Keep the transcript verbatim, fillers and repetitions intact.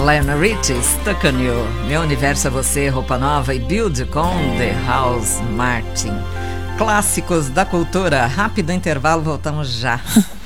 Lionel Richie, Stuck on You. Meu Universo é Você, Roupa Nova e Build com The House Martin. Clássicos da cultura. Rápido intervalo, voltamos já.